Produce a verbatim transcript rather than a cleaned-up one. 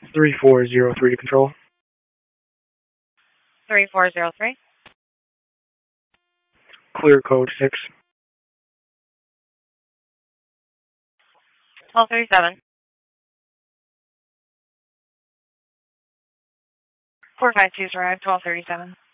three four zero three to control. three four zero three. Clear code six. twelve thirty-seven. four five two arrived, twelve thirty-seven.